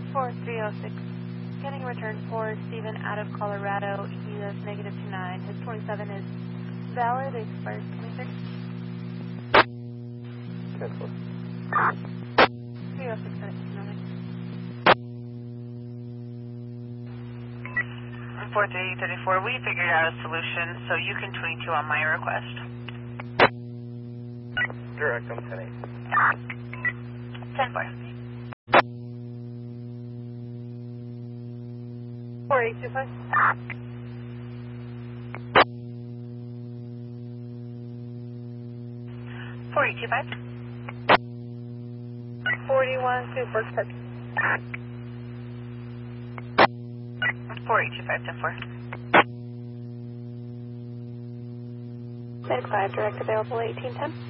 4306. Getting a return for Stephen out of Colorado. He is negative 29. His 27 is valid. It expires 2030. Cancel. 306 minutes. 4334, we figured out a solution, so you can 22 on my request. Direct on 10-8. 10-4. 4825. 4825. 41 Super Park. 4825, 10-4. 95, direct available 1810.